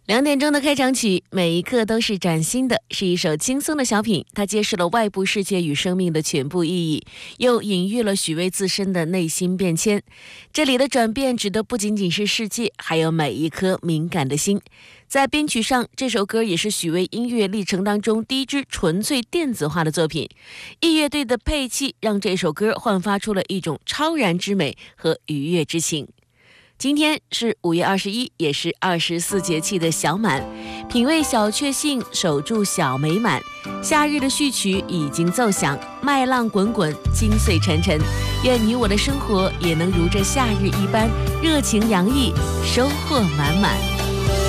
2点钟的开场曲，每一刻都是崭新的，是一首轻松的小品。它揭示了外部世界与生命的全部意义，又隐喻了许巍自身的内心变迁。这里的转变指的不仅仅是世界，还有每一颗敏感的心。在编曲上，这首歌也是许巍音乐历程当中第一支纯粹电子化的作品。易乐队的配器让这首歌焕发出了一种超然之美和愉悦之情。今天是5月21，也是24节气的小满，品味小确幸，守住小美满。夏日的序曲已经奏响，麦浪滚滚，金穗沉沉。愿你我的生活也能如这夏日一般热情洋溢，收获满满。